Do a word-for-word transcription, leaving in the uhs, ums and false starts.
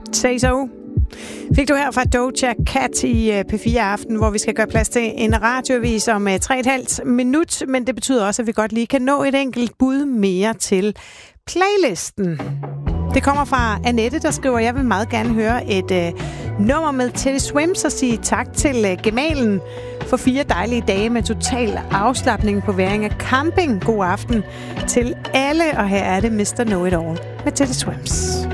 Say So. Fik du her fra Doja Cat i P fire Aften, hvor vi skal gøre plads til en radioavis om tre komma fem minut, men det betyder også, at vi godt lige kan nå et enkelt bud mere til playlisten. Det kommer fra Annette, der skriver, jeg vil meget gerne høre et øh, nummer med Teddy Swims og sige tak til øh, gemalen for fire dejlige dage med total afslapning på Væring af Camping. God aften til alle, og her er det mister Know It All med Teddy Swims.